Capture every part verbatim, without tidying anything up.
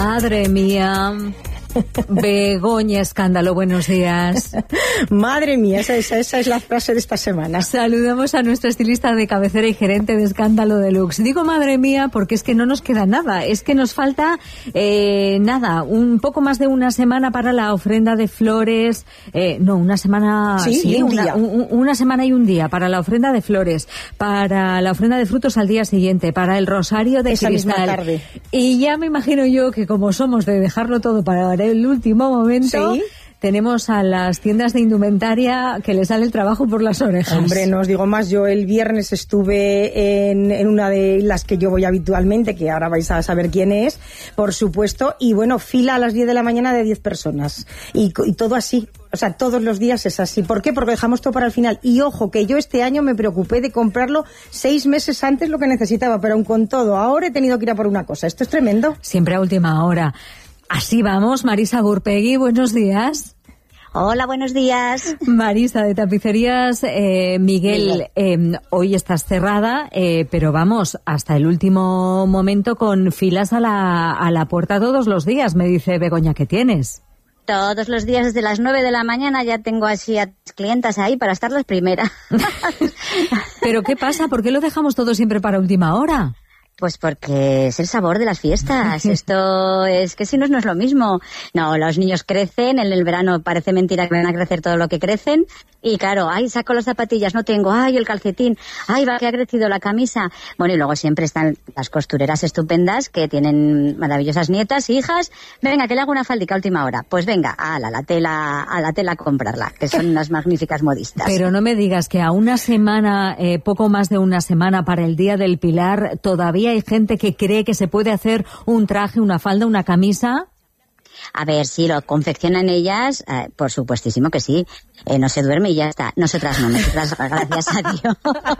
Madre mía. Begoña Escándalo, buenos días. Madre mía, esa, esa, esa es la frase de esta semana. Saludamos a nuestra estilista de cabecera y gerente de Escándalo Deluxe. Digo madre mía porque es que no nos queda nada, es que nos falta eh, nada, un poco más de una semana para la ofrenda de flores, eh, no, una semana, sí, sí un una, día. Un, una semana y un día para la ofrenda de flores, para la ofrenda de frutos al día siguiente, para el rosario de esa cristal. Misma tarde. Y ya me imagino yo que como somos de dejarlo todo para el último momento, ¿sí? Tenemos a las tiendas de indumentaria que les sale el trabajo por las orejas. Hombre, no os digo más, yo el viernes estuve en, en una de las que yo voy habitualmente, que ahora vais a saber quién es, por supuesto, y bueno, fila a las diez de la mañana de diez personas, y, y todo así. O sea, todos los días es así. ¿Por qué? Porque dejamos todo para el final. Y ojo, que yo este año me preocupé de comprarlo seis meses antes lo que necesitaba, pero aun con todo, ahora he tenido que ir a por una cosa. Esto es tremendo. Siempre a última hora. Así vamos, Marisa Gurpegui, buenos días. Hola, buenos días. Marisa, de Tapicerías eh, Miguel, eh, hoy estás cerrada, eh, pero vamos, hasta el último momento con filas a la, a la puerta todos los días, me dice Begoña que tienes. Todos los días desde las nueve de la mañana ya tengo así a clientas ahí para estar las primeras. ¿Pero qué pasa? ¿Por qué lo dejamos todo siempre para última hora? Pues porque es el sabor de las fiestas. Esto es que si no, no es lo mismo. No, los niños crecen, en el verano parece mentira que van a crecer todo lo que crecen. Y claro, ay, saco las zapatillas, no tengo, ay, el calcetín, ay, va que ha crecido la camisa. Bueno, y luego siempre están las costureras estupendas que tienen maravillosas nietas, hijas. Venga, que le hago una faldica a última hora. Pues venga, a la, la tela, a la tela a comprarla, que son unas magníficas modistas. Pero no me digas que a una semana, eh, poco más de una semana para el Día del Pilar, todavía hay gente que cree que se puede hacer un traje, una falda, una camisa. A ver, si lo confeccionan ellas, eh, por supuestísimo que sí. Eh, no se duerme y ya está. Nosotras no, nosotras, gracias a Dios.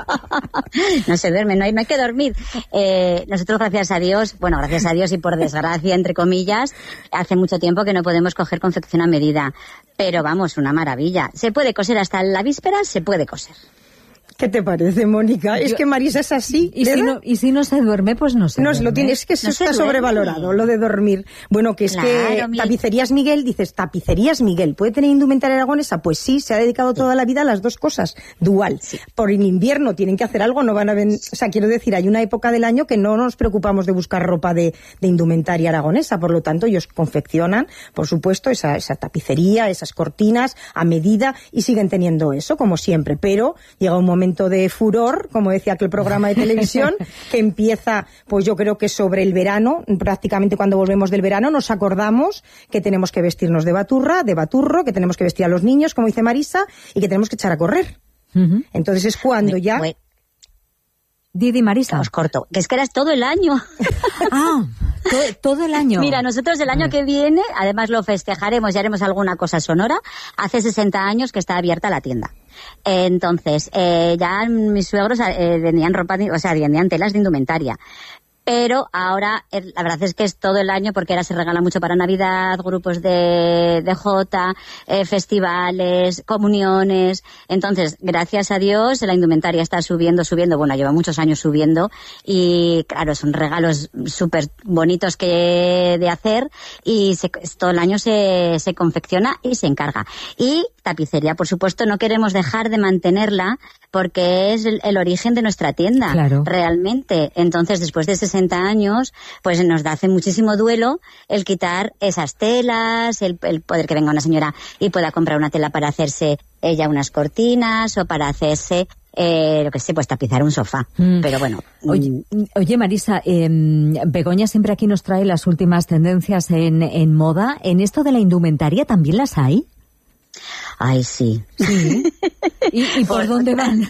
No se duerme, no hay, no hay que dormir. Eh, nosotros, gracias a Dios, bueno, gracias a Dios y por desgracia, entre comillas, hace mucho tiempo que no podemos coger confección a medida. Pero vamos, una maravilla. Se puede coser hasta la víspera, se puede coser. ¿Qué te parece, Mónica? Yo, es que Marisa es así. Y si, no, y si no se duerme, pues no se no, duerme. Lo tiene, es que eso no está sobrevalorado, lo de dormir. Bueno, que es claro, que mi... Tapicerías Miguel, dices, Tapicerías Miguel, ¿puede tener indumentaria aragonesa? Pues sí, se ha dedicado toda la vida a las dos cosas, dual. Sí. Por el invierno tienen que hacer algo, no van a ven... O sea, quiero decir, hay una época del año que no nos preocupamos de buscar ropa de, de indumentaria aragonesa, por lo tanto, ellos confeccionan, por supuesto, esa, esa tapicería, esas cortinas a medida y siguen teniendo eso, como siempre. Pero llega un momento de furor, como decía aquel programa de televisión, que empieza, pues yo creo que sobre el verano, prácticamente cuando volvemos del verano, nos acordamos que tenemos que vestirnos de baturra, de baturro, que tenemos que vestir a los niños, como dice Marisa, y que tenemos que echar a correr. Uh-huh. Entonces es cuando ya... Bueno. Didi, Marisa. Os corto. Que es que eras todo el año. Ah, todo, todo el año. Mira, nosotros el año que viene, además lo festejaremos y haremos alguna cosa sonora. Hace sesenta años que está abierta la tienda. Entonces, eh, ya mis suegros eh, vendían ropa, de, o sea, vendían telas de indumentaria. Pero ahora, la verdad es que es todo el año porque ahora se regala mucho para Navidad, grupos de, de Jota, eh, festivales, comuniones. Entonces, gracias a Dios, la indumentaria está subiendo, subiendo. Bueno, lleva muchos años subiendo y, claro, son regalos súper bonitos que de hacer y se, todo el año se, se confecciona y se encarga. Y tapicería, por supuesto, no queremos dejar de mantenerla porque es el, el origen de nuestra tienda, claro. Realmente. Entonces, después de sesenta años, pues nos hace muchísimo duelo el quitar esas telas, el, el poder que venga una señora y pueda comprar una tela para hacerse ella unas cortinas o para hacerse, eh, lo que sé, pues tapizar un sofá. Mm. Pero bueno. Oye, oye Marisa, eh, Begoña siempre aquí nos trae las últimas tendencias en, en moda. ¿En esto de la indumentaria también las hay? Ay, sí. ¿Sí? ¿Y, y por dónde van?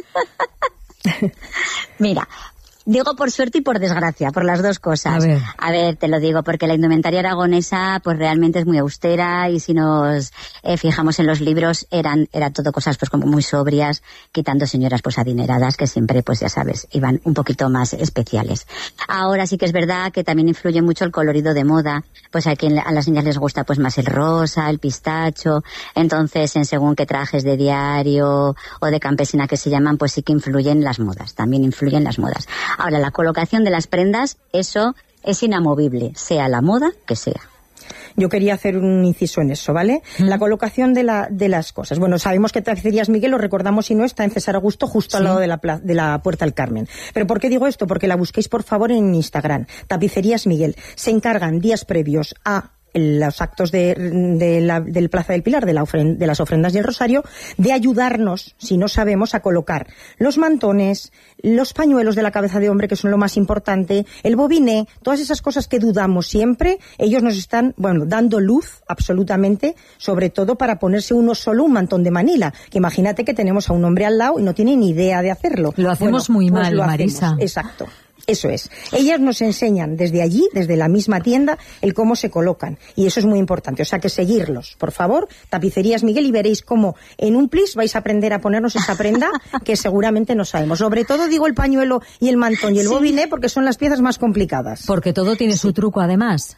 Mira, digo por suerte y por desgracia, por las dos cosas. A ver. A ver, te lo digo, porque la indumentaria aragonesa pues realmente es muy austera y si nos eh, fijamos en los libros eran era todo cosas pues como muy sobrias, quitando señoras pues adineradas que siempre pues ya sabes, iban un poquito más especiales. Ahora sí que es verdad que también influye mucho el colorido de moda, pues a quien a las niñas les gusta pues más el rosa, el pistacho, entonces en según qué trajes de diario o de campesina que se llaman, pues sí que influyen las modas, también influyen las modas. Ahora, la colocación de las prendas, eso es inamovible, sea la moda que sea. Yo quería hacer un inciso en eso, ¿vale? Mm. La colocación de, la, de las cosas. Bueno, sabemos que Tapicerías Miguel, lo recordamos si no, está en César Augusto, justo sí. al lado de la, de la Puerta del Carmen. ¿Pero por qué digo esto? Porque la busquéis, por favor, en Instagram. Tapicerías Miguel. Se encargan días previos a los actos de, de la, del Plaza del Pilar, de, la ofrenda, de las ofrendas y el rosario, de ayudarnos, si no sabemos, a colocar los mantones, los pañuelos de la cabeza de hombre, que son lo más importante, el bobiné, todas esas cosas que dudamos siempre. Ellos nos están, bueno, dando luz, absolutamente, sobre todo para ponerse uno solo un mantón de Manila, que imagínate que tenemos a un hombre al lado y no tiene ni idea de hacerlo. Lo hacemos bueno, muy pues mal, Marisa. Hacemos. Exacto. Eso es. Ellas nos enseñan desde allí, desde la misma tienda, el cómo se colocan. Y eso es muy importante. O sea que seguirlos, por favor. Tapicerías Miguel, y veréis cómo en un plis vais a aprender a ponernos esa prenda que seguramente no sabemos. Sobre todo digo el pañuelo y el mantón y el sí. bobiné, porque son las piezas más complicadas. Porque todo tiene sí. su truco, además.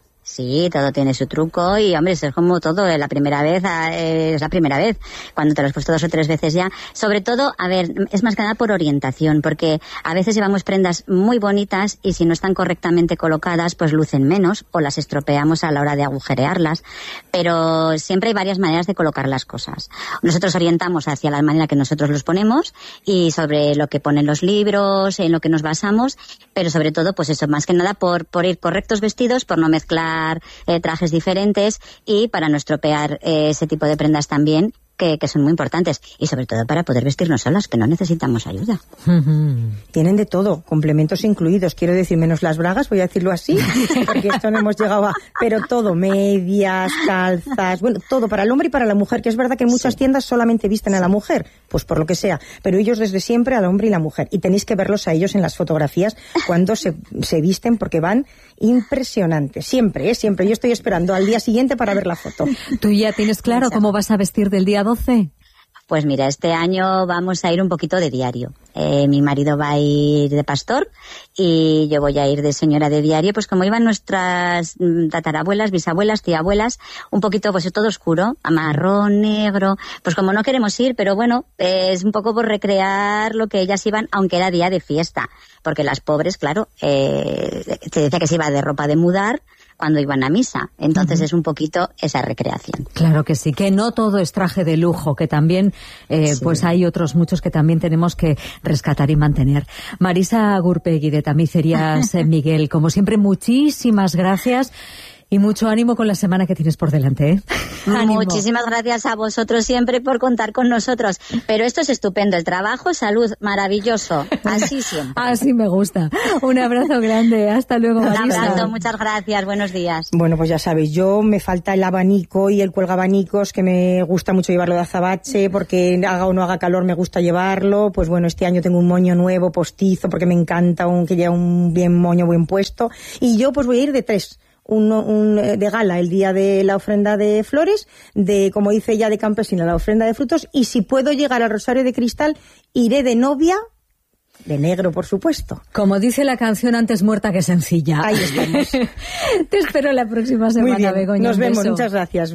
Sí, todo tiene su truco y, hombre, eso es como todo, la primera vez eh, es la primera vez, cuando te lo has puesto dos o tres veces ya. Sobre todo, a ver, es más que nada por orientación, porque a veces llevamos prendas muy bonitas y si no están correctamente colocadas, pues lucen menos o las estropeamos a la hora de agujerearlas, pero siempre hay varias maneras de colocar las cosas. Nosotros orientamos hacia la manera que nosotros los ponemos y sobre lo que ponen los libros, en lo que nos basamos, pero sobre todo, pues eso, más que nada por, por ir correctos vestidos, por no mezclar Eh, trajes diferentes y para no estropear eh, ese tipo de prendas también, que, que son muy importantes, y sobre todo para poder vestirnos solas, que no necesitamos ayuda. Tienen de todo, complementos incluidos, quiero decir, menos las bragas, voy a decirlo así, porque esto no hemos llegado a... Pero todo, medias, calzas, bueno, todo para el hombre y para la mujer, que es verdad que en muchas sí. tiendas solamente visten a la mujer, pues por lo que sea, pero ellos desde siempre al hombre y la mujer, y tenéis que verlos a ellos en las fotografías cuando se, se visten, porque van impresionantes, siempre, ¿eh? Siempre. Yo estoy esperando al día siguiente para ver la foto. ¿Tú ya tienes claro cómo vas a vestir del día doce? Pues mira, este año vamos a ir un poquito de diario. Eh, mi marido va a ir de pastor y yo voy a ir de señora de diario, pues como iban nuestras tatarabuelas, bisabuelas, tiabuelas, un poquito pues todo oscuro, a marrón, negro, pues como no queremos ir, pero bueno, eh, es un poco por recrear lo que ellas iban, aunque era día de fiesta, porque las pobres, claro, eh, se decía que se iba de ropa de mudar cuando iban a misa. Entonces uh-huh. es un poquito esa recreación. Claro que sí, que no todo es traje de lujo, que también eh, sí. pues hay otros muchos que también tenemos que rescatar y mantener. Marisa Gurpegui, de Tapicerías Miguel, como siempre, muchísimas gracias. Y mucho ánimo con la semana que tienes por delante, ¿eh? Muchísimas gracias a vosotros siempre por contar con nosotros. Pero esto es estupendo, el trabajo, salud, maravilloso. Así siempre. Así me gusta. Un abrazo grande. Hasta luego, Marisa. Un abrazo, muchas gracias. Buenos días. Bueno, pues ya sabéis, yo me falta el abanico y el cuelgabanicos, que me gusta mucho llevarlo de azabache, porque haga o no haga calor me gusta llevarlo. Pues bueno, este año tengo un moño nuevo, postizo, porque me encanta un que lleve un bien moño bien puesto. Y yo pues voy a ir de tres. Un, un de gala el día de la ofrenda de flores, de, como dice ella, de campesina, la ofrenda de frutos, y si puedo llegar al Rosario de Cristal, iré de novia, de negro, por supuesto. Como dice la canción, antes muerta que sencilla. Ahí estamos. Te espero la próxima semana, Muy bien. Begoña. Nos vemos, muchas gracias.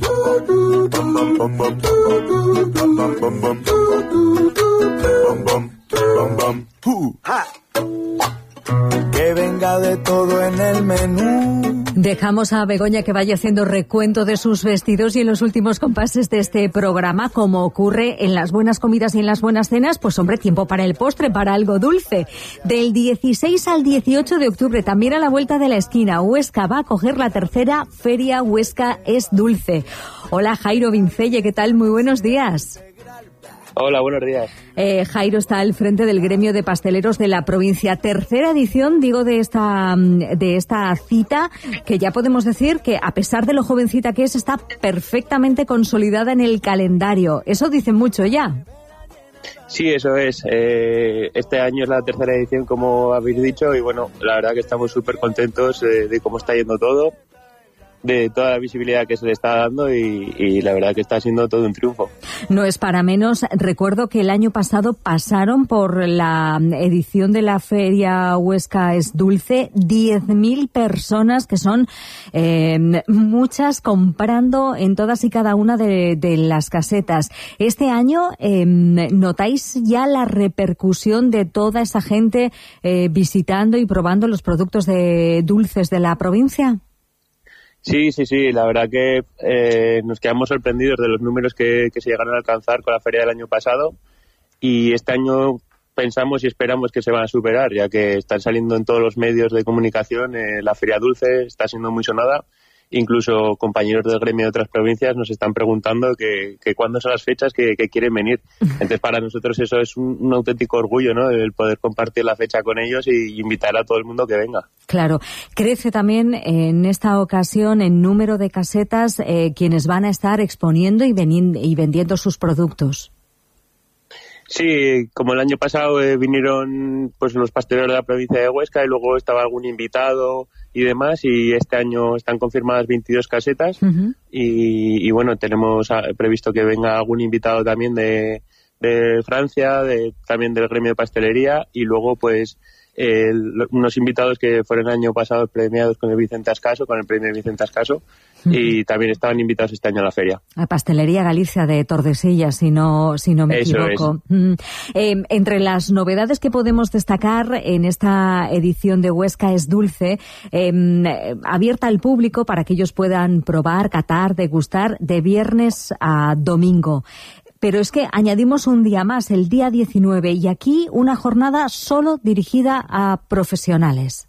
Que venga de todo en el menú. Dejamos a Begoña que vaya haciendo recuento de sus vestidos y en los últimos compases de este programa, como ocurre en las buenas comidas y en las buenas cenas, pues hombre, tiempo para el postre, para algo dulce. Del dieciséis al dieciocho de octubre, también a la vuelta de la esquina, Huesca va a coger la tercera Feria Huesca es Dulce. Hola, Jairo Vincelle, ¿qué tal? Muy buenos días. Hola, buenos días. Eh, Jairo está al frente del gremio de pasteleros de la provincia. Tercera edición, digo, de esta de esta cita, que ya podemos decir que, a pesar de lo jovencita que es, está perfectamente consolidada en el calendario. Eso dice mucho ya. Sí, eso es. Eh, este año es la tercera edición, como habéis dicho, y bueno, la verdad que estamos súper contentos de, de cómo está yendo todo. de toda la visibilidad que se le está dando y, y la verdad que está siendo todo un triunfo. No es para menos. Recuerdo que el año pasado pasaron por la edición de la Feria Huesca es Dulce diez mil personas, que son eh, muchas, comprando en todas y cada una de, de las casetas. Este año, eh, ¿notáis ya la repercusión de toda esa gente eh, visitando y probando los productos de dulces de la provincia? Sí, sí, sí, la verdad que eh, nos quedamos sorprendidos de los números que, que se llegaron a alcanzar con la feria del año pasado, y este año pensamos y esperamos que se van a superar, ya que están saliendo en todos los medios de comunicación, eh, la Feria Dulce está siendo muy sonada. Incluso compañeros del gremio de otras provincias nos están preguntando que, que cuándo son las fechas que, que quieren venir. Entonces, para nosotros eso es un, un auténtico orgullo, ¿no? El poder compartir la fecha con ellos y invitar a todo el mundo que venga. Claro. Crece también en esta ocasión en número de casetas eh, quienes van a estar exponiendo y, veni- y vendiendo sus productos. Sí, como el año pasado eh, vinieron pues los pasteleros de la provincia de Huesca y luego estaba algún invitado y demás, y este año están confirmadas veintidós casetas. Uh-huh. y, y bueno, tenemos previsto que venga algún invitado también de, de Francia, de, también del gremio de pastelería, y luego pues eh, unos invitados que fueron el año pasado premiados con el Vicente Ascaso, con el premio Vicente Ascaso, uh-huh. y también estaban invitados este año a la feria. A Pastelería Galicia de Tordesillas, si no, si no me Eso equivoco. Es. Mm. Eh, entre las novedades que podemos destacar en esta edición de Huesca es Dulce, eh, abierta al público para que ellos puedan probar, catar, degustar de viernes a domingo. Pero es que añadimos un día más, el día diecinueve, y aquí una jornada solo dirigida a profesionales.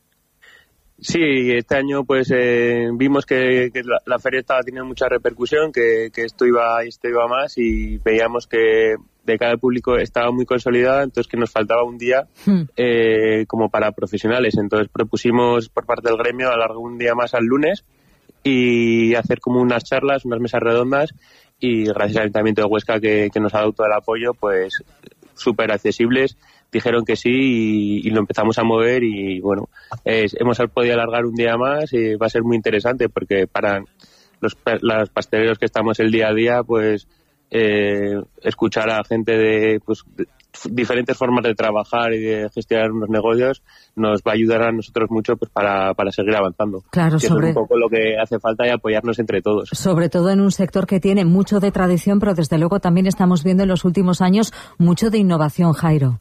Sí, este año pues eh, vimos que, que la, la feria estaba teniendo mucha repercusión, que, que esto iba esto iba más, y veíamos que de cada público estaba muy consolidada, entonces que nos faltaba un día hmm. eh, como para profesionales. Entonces propusimos por parte del gremio alargar un día más al lunes y hacer como unas charlas, unas mesas redondas, y gracias al Ayuntamiento de Huesca que, que nos ha dado todo el apoyo, pues súper accesibles, dijeron que sí y, y lo empezamos a mover, y bueno, es, hemos podido alargar un día más y va a ser muy interesante porque para los, los pasteleros que estamos el día a día, pues eh, escuchar a gente de, pues, de diferentes formas de trabajar y de gestionar unos negocios nos va a ayudar a nosotros mucho pues para, para seguir avanzando. Claro, sobre... Eso es un poco lo que hace falta, y apoyarnos entre todos. Sobre todo en un sector que tiene mucho de tradición, pero desde luego también estamos viendo en los últimos años mucho de innovación, Jairo.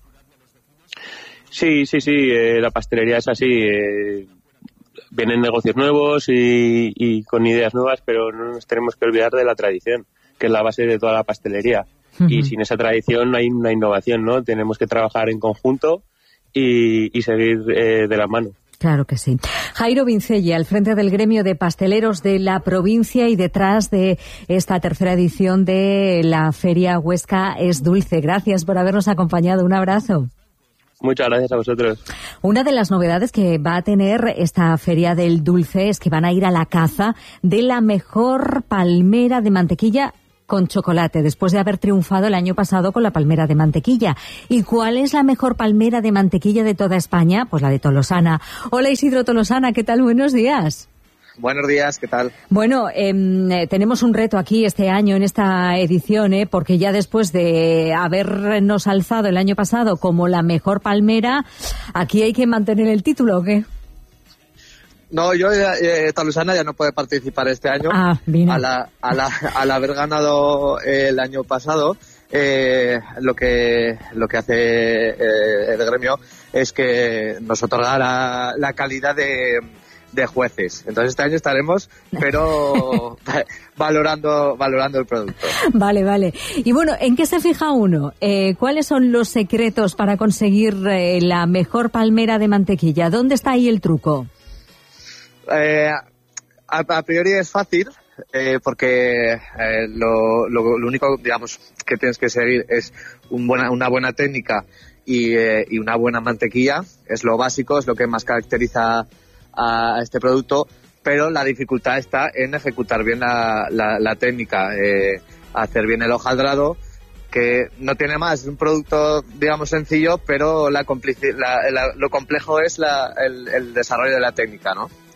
Sí, sí, sí, eh, la pastelería es así. Eh, vienen negocios nuevos y, y con ideas nuevas, pero no nos tenemos que olvidar de la tradición, que es la base de toda la pastelería. Uh-huh. Y sin esa tradición no hay una innovación, ¿no? Tenemos que trabajar en conjunto y, y seguir eh, de la mano. Claro que sí. Jairo Vincelle, al frente del gremio de pasteleros de la provincia y detrás de esta tercera edición de la Feria Huesca es Dulce. Gracias por habernos acompañado. Un abrazo. Muchas gracias a vosotros. Una de las novedades que va a tener esta Feria del Dulce es que van a ir a la caza de la mejor palmera de mantequilla con chocolate, después de haber triunfado el año pasado con la palmera de mantequilla. ¿Y cuál es la mejor palmera de mantequilla de toda España? Pues la de Tolosana. Hola, Isidro Tolosana, ¿qué tal? Buenos días. Buenos días, ¿qué tal? Bueno, eh, tenemos un reto aquí este año en esta edición, ¿eh? Porque ya después de habernos alzado el año pasado como la mejor palmera, aquí hay que mantener el título, ¿o qué? No, yo, eh, Tolosana ya no puede participar este año. Ah, bien. A la, a la, al haber ganado el año pasado, eh, lo que, lo que hace eh, el gremio es que nos otorga la, la calidad de, de jueces. Entonces este año estaremos, pero valorando, valorando el producto. Vale, vale. Y bueno, ¿en qué se fija uno? Eh, ¿Cuáles son los secretos para conseguir eh, la mejor palmera de mantequilla? ¿Dónde está ahí el truco? Eh, a, a priori es fácil, eh, porque eh, lo, lo, lo único, digamos, que tienes que seguir es un buena, una buena técnica y, eh, y una buena mantequilla. Es lo básico, es lo que más caracteriza a este producto, pero la dificultad está en ejecutar bien la, la, la técnica, eh, hacer bien el hojaldrado, que no tiene más, es un producto, digamos, sencillo, pero la complici- la, la, lo complejo es la, el, el desarrollo de la técnica, ¿no?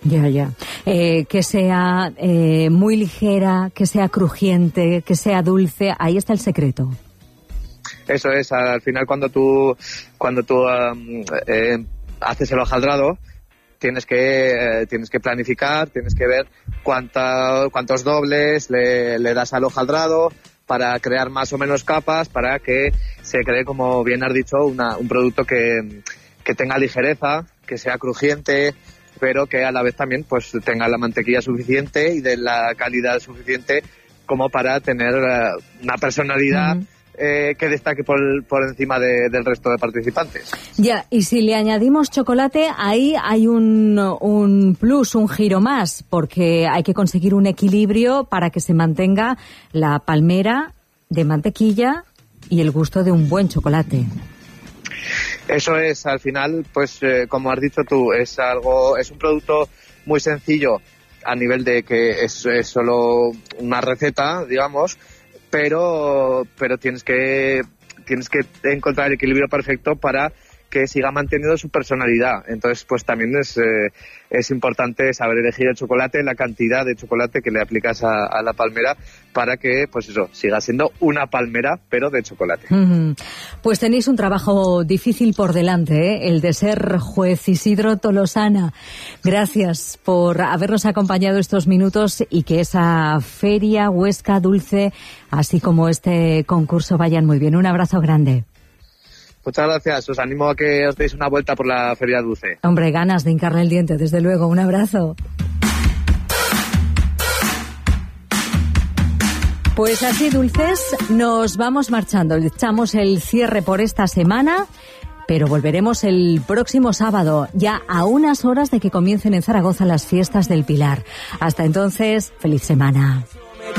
Ya, ya. Eh, que sea eh, muy ligera, que sea crujiente, que sea dulce, ahí está el secreto. Eso es, al final cuando tú cuando tú um, eh, haces el hojaldrado, tienes que eh, tienes que planificar, tienes que ver cuánta, cuántos dobles le, le das al hojaldrado para crear más o menos capas, para que se cree, como bien has dicho, una, un producto que, que tenga ligereza, que sea crujiente, pero que a la vez también pues tenga la mantequilla suficiente y de la calidad suficiente como para tener uh, una personalidad uh-huh. eh, que destaque por, por encima de, del resto de participantes. Ya, y si le añadimos chocolate, ahí hay un, un plus, un giro más, porque hay que conseguir un equilibrio para que se mantenga la palmera de mantequilla y el gusto de un buen chocolate. Eso es, al final, pues eh, como has dicho tú, es algo, es un producto muy sencillo a nivel de que es, es solo una receta, digamos, pero pero tienes que tienes que encontrar el equilibrio perfecto para que siga manteniendo su personalidad. Entonces, pues también es eh, es importante saber elegir el chocolate, la cantidad de chocolate que le aplicas a, a la palmera para que, pues eso, siga siendo una palmera, pero de chocolate. Mm-hmm. Pues tenéis un trabajo difícil por delante, ¿eh? El de ser juez. Isidro Tolosana, gracias por habernos acompañado estos minutos y que esa feria Huesca Dulce, así como este concurso, vayan muy bien. Un abrazo grande. Muchas gracias. Os animo a que os deis una vuelta por la Feria Dulce. Hombre, ganas de hincarle el diente, desde luego. Un abrazo. Pues así, dulces, nos vamos marchando. Echamos el cierre por esta semana, pero volveremos el próximo sábado, ya a unas horas de que comiencen en Zaragoza las fiestas del Pilar. Hasta entonces, feliz semana.